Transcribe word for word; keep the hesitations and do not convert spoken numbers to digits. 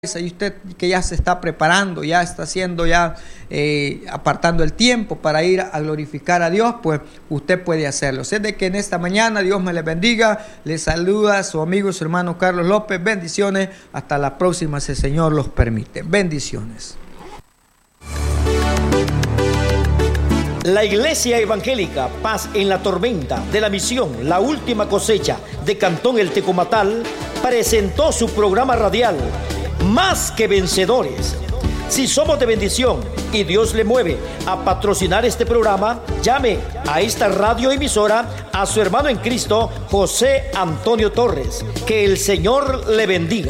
Y usted que ya se está preparando, ya está haciendo, ya eh, apartando el tiempo para ir a glorificar a Dios, pues usted puede hacerlo. Sé de que en esta mañana Dios me le bendiga. Le saluda su amigo, su hermano Carlos López. Bendiciones. Hasta la próxima, si el Señor los permite. Bendiciones. La Iglesia Evangélica Paz en la Tormenta de la Misión La Última Cosecha de Cantón El Tecomatal presentó su programa radial Más que Vencedores. Si somos de bendición y Dios le mueve a patrocinar este programa, llame a esta radioemisora a su hermano en Cristo, José Antonio Torres. Que el Señor le bendiga.